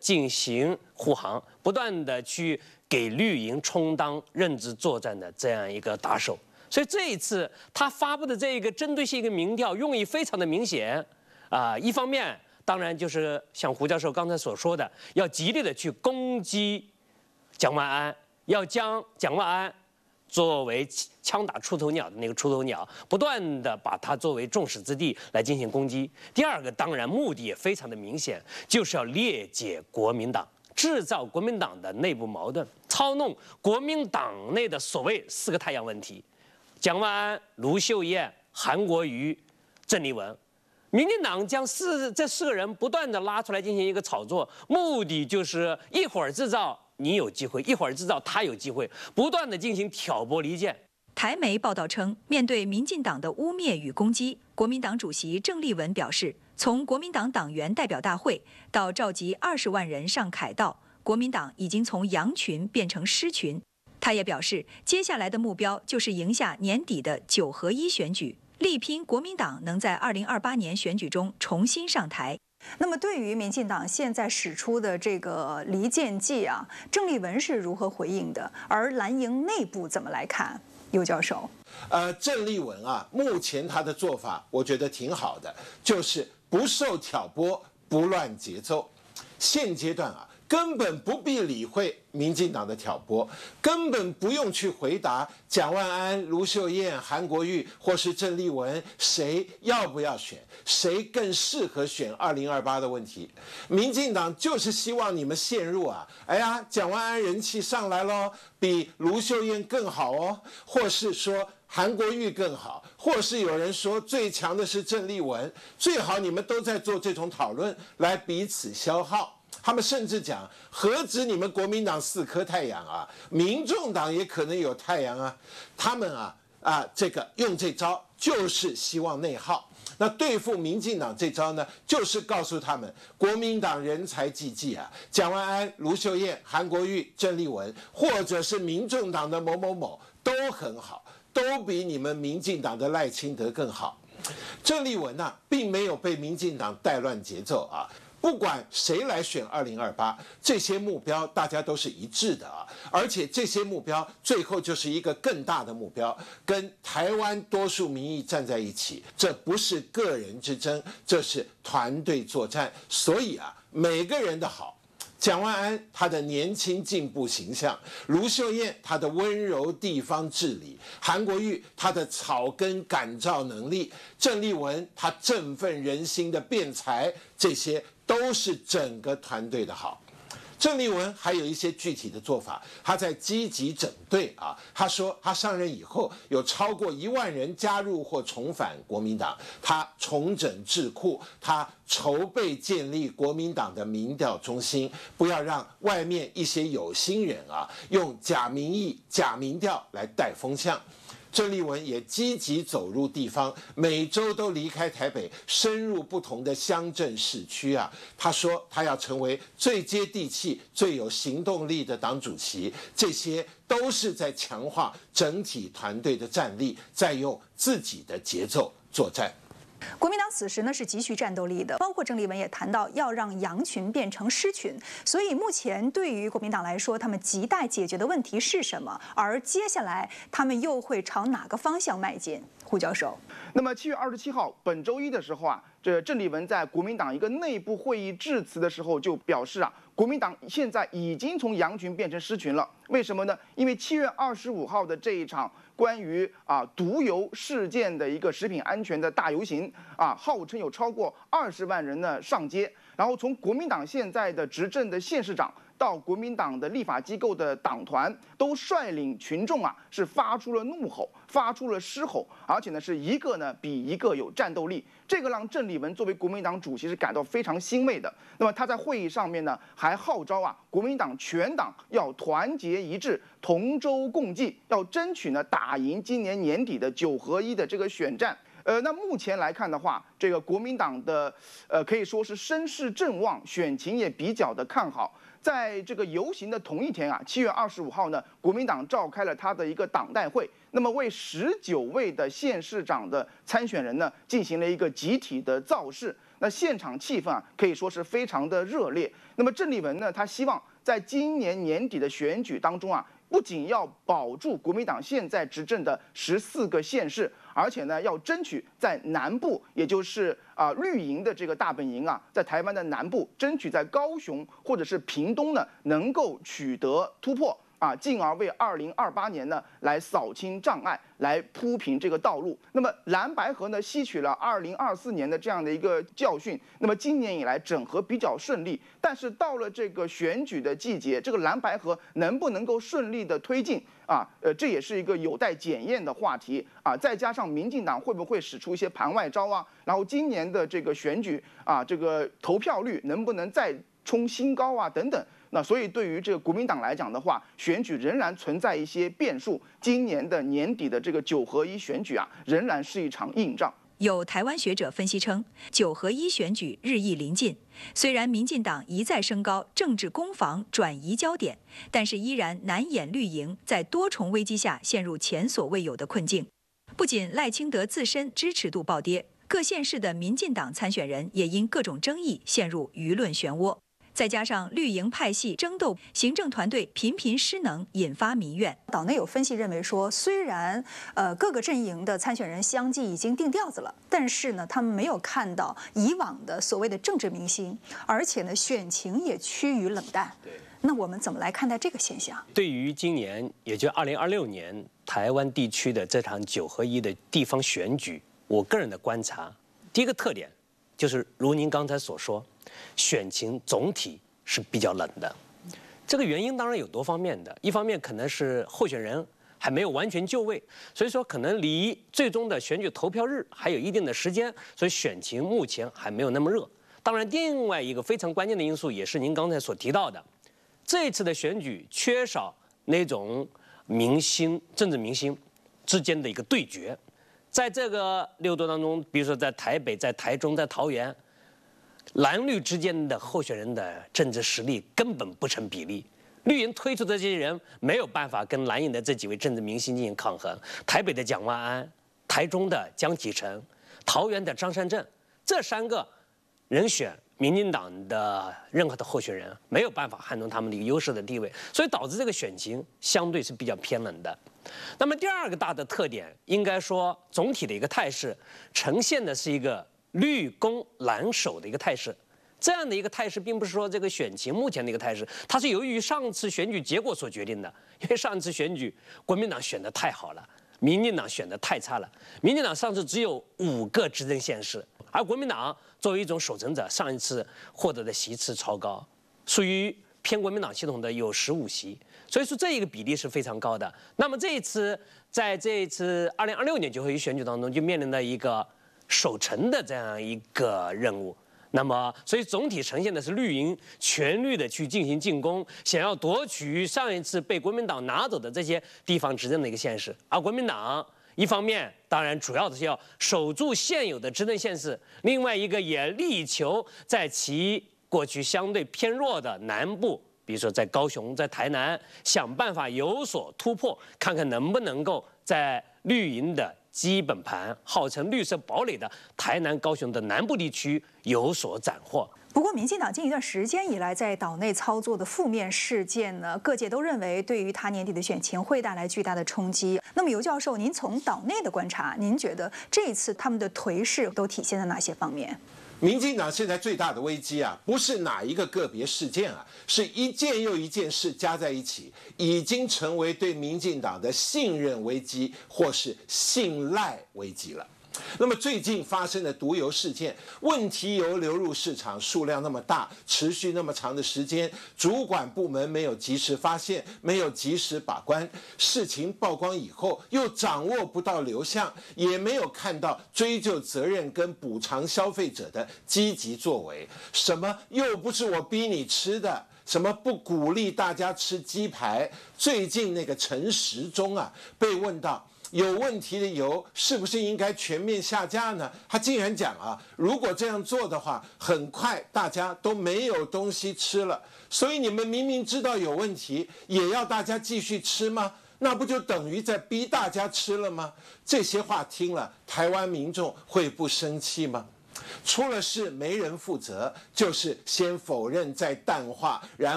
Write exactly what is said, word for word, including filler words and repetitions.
进行护航，不断的去给绿营充当认知作战的这样一个打手。所以这一次他发布的这个针对性一个民调用意非常的明显啊、呃，一方面当然就是像胡教授刚才所说的，要极力的去攻击蒋万安，要将蒋万安作为枪打出头鸟的那个出头鸟，不断的把它作为众矢之的来进行攻击。第二个，当然目的也非常的明显，就是要裂解国民党，制造国民党的内部矛盾，操弄国民党内的所谓四个太阳问题：蒋万安、卢秀燕、韩国瑜、郑丽文。民进党将四这四个人不断的拉出来进行一个炒作，目的就是一会儿制造你有机会，一会儿制造他有机会，不断的进行挑拨离间。 台媒报道称，面对民进党的污蔑与攻击，国民党主席郑丽文表示，从国民党党员代表大会到召集二十万人上凯道，国民党已经从羊群变成狮群。他也表示，接下来的目标就是赢下年底的九合一选举，力拼国民党能在二零二八年选举中重新上台。 那么，对于民进党现在使出的这个离间计啊，郑丽文是如何回应的？而蓝营内部怎么来看？尤教授， 呃，郑丽文啊，目前他的做法我觉得挺好的，就是不受挑拨，不乱节奏。现阶段啊，根本不必理会民进党的挑拨，根本不用去回答蒋万安、卢秀燕、韩国瑜或是郑丽文谁要不要选，谁更适合选二零二八的问题。民进党就是希望你们陷入啊，哎呀，蒋万安人气上来咯，比卢秀燕更好哦，或是说韩国瑜更好，或是有人说最强的是郑丽文，最好你们都在做这种讨论来彼此消耗。他们甚至讲，何止你们国民党四颗太阳啊，民众党也可能有太阳啊。他们啊啊，这个用这招就是希望内耗。那对付民进党这招呢，就是告诉他们，国民党人才济济啊，蒋万安、卢秀燕、韩国瑜、郑丽文，或者是民众党的某某某都很好，都比你们民进党的赖清德更好。郑丽文啊，并没有被民进党带乱节奏啊。不管谁来选二零二八，这些目标大家都是一致的啊，而且这些目标最后就是一个更大的目标，跟台湾多数民意站在一起，这不是个人之争，这是团队作战。所以啊，每个人的好。蒋万安他的年轻进步形象，卢秀燕他的温柔地方治理，韩国瑜他的草根感召能力，郑丽文他振奋人心的辩才，这些都是整个团队的好。郑丽文还有一些具体的做法，他在积极整队啊。他说他上任以后有超过一万人加入或重返国民党，他重整智库，他筹备建立国民党的民调中心，不要让外面一些有心人啊用假民意、假民调来带风向。郑丽文也积极走入地方，每周都离开台北，深入不同的乡镇市区啊。他说他要成为最接地气、最有行动力的党主席，这些都是在强化整体团队的战力，在用自己的节奏作战。 国民党此时呢是极具战斗力的，包括郑丽文也谈到要让羊群变成狮群，所以目前对于国民党来说，他们亟待解决的问题是什么？而接下来他们又会朝哪个方向迈进？胡教授， 那么七月二十七号，本周一的时候啊，这郑丽文在国民党一个内部会议致辞的时候就表示啊，国民党现在已经从羊群变成狮群了。为什么呢？因为七月二十五号的这一场关于啊毒油事件的一个食品安全的大游行啊，号称有超过二十万人呢上街，然后从国民党现在的执政的县市长到国民党的立法机构的党团，都率领群众啊是发出了怒吼，发出了狮吼，而且呢是一个呢比一个有战斗力，这个让郑丽文作为国民党主席是感到非常欣慰的。那么他在会议上面呢还号召啊国民党全党要团结一致，同舟共济，要争取呢打赢今年年底的九合一的这个选战。 呃，那目前来看的话，这个国民党的呃可以说是声势正旺，选情也比较的看好。在这个游行的同一天啊，七月二十五号呢，国民党召开了他的一个党代会，那么为十九位的县市长的参选人呢进行了一个集体的造势。那现场气氛啊可以说是非常的热烈。那么郑丽文呢，他希望在今年年底的选举当中啊，不仅要保住国民党现在执政的十四个县市，而且呢要争取在南部，也就是啊绿营的这个大本营啊，在台湾的南部，争取在高雄或者是屏东呢能够取得突破。啊，进而为二零二八年呢来扫清障碍，来铺平这个道路。那么蓝白合呢吸取了二零二四年的这样的一个教训，那么今年以来整合比较顺利，但是到了这个选举的季节，这个蓝白合能不能够顺利的推进啊？呃，这也是一个有待检验的话题啊。再加上民进党会不会使出一些盘外招啊？然后今年的这个选举啊，这个投票率能不能再冲新高啊？等等。那所以对于这个国民党来讲的话，选举仍然存在一些变数。今年的年底的这个九合一选举啊，仍然是一场硬仗。 有台湾学者分析称，九合一选举日益临近，虽然民进党一再升高政治攻防转移焦点，但是依然难掩绿营在多重危机下陷入前所未有的困境。不仅赖清德自身支持度暴跌，各县市的民进党参选人也因各种争议陷入舆论漩涡。再加上绿营派系争斗，行政团队频频失能，引发民怨。 岛内有分析认为说，虽然呃各个阵营的参选人相继已经定调子了，但是呢，他们没有看到以往的所谓的政治明星，而且呢，选情也趋于冷淡。对，那我们怎么来看待这个现象？ 对于今年，也就二零二六年台湾地区的这场九合一的地方选举，我个人的观察，第一个特点就是如您刚才所说。选情总体是比较冷的，这个原因当然有多方面的，一方面可能是候选人还没有完全就位，所以说可能离最终的选举投票日还有一定的时间，所以选情目前还没有那么热。当然，另外一个非常关键的因素也是您刚才所提到的，这一次的选举缺少那种明星、政治明星之间的一个对决，在这个六都当中，比如说在台北、在台中、在桃园。蓝绿之间的候选人的政治实力根本不成比例，绿营推出的这些人没有办法跟蓝营的这几位政治明星进行抗衡。台北的蒋万安、台中的江启臣、桃园的张善政，这三个人选，民进党的任何的候选人没有办法撼动他们的一个优势的地位，所以导致这个选情相对是比较偏冷的。那么第二个大的特点，应该说总体的一个态势呈现的是一个。绿攻蓝守的一个态势，这样的一个态势，并不是说这个选情目前的一个态势，它是由于上次选举结果所决定的。因为上次选举，国民党选得太好了，民进党选得太差了。民进党上次只有五个执政县市，而国民党作为一种守成者，上一次获得的席次超高，属于偏国民党系统的有十五席，所以说这一个比例是非常高的。那么这一次，在这一次二零二六年九合一选举当中，就面临了一个。守城的这样一个任务，那么所以总体呈现的是绿营全力的去进行进攻，想要夺取上一次被国民党拿走的这些地方执政的一个县市，而国民党一方面当然主要的是要守住现有的执政县市，另外一个也力求在其过去相对偏弱的南部，比如说在高雄、在台南，想办法有所突破，看看能不能够在绿营的。基本盘号称绿色堡垒的台南、高雄的南部地区有所斩获。 不过，民进党近一段时间以来在岛内操作的负面事件呢，各界都认为对于他年底的选情会带来巨大的冲击。那么，尤教授，您从岛内的观察，您觉得这一次他们的颓势都体现在哪些方面？ 民进党现在最大的危机啊，不是哪一个个别事件啊，是一件又一件事加在一起，已经成为对民进党的信任危机或是信赖危机了。那么最近发生的毒油事件，问题油流入市场数量那么大，持续那么长的时间，主管部门没有及时发现，没有及时把关，事情曝光以后又掌握不到流向，也没有看到追究责任跟补偿消费者的积极作为。什么又不是我逼你吃的？什么不鼓励大家吃鸡排？最近那个陈时中啊，被问到有问题的油是不是应该全面下架呢？他竟然讲啊，如果这样做的话，很快大家都没有东西吃了。所以你们明明知道有问题，也要大家继续吃吗？那不就等于在逼大家吃了吗？这些话听了，台湾民众会不生气吗？出了事没人负责，就是先否认再淡化，然